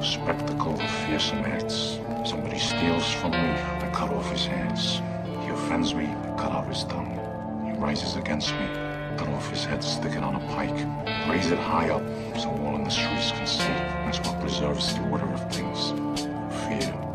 spectacle of fearsome acts. Somebody steals from me, I cut off his hands. He offends me, I cut out his tongue. He rises against me, cut off his head, stick it on a pike. Raise it high up, so all in the streets can see. That's what preserves the order of things. Fear.